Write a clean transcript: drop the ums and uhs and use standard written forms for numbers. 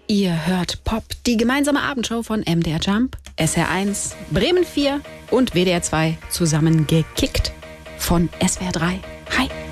Ihr hört Pop, die gemeinsame Abendshow von MDR Jump, SR1, Bremen 4 und WDR 2 zusammengekickt von SWR 3. Hi!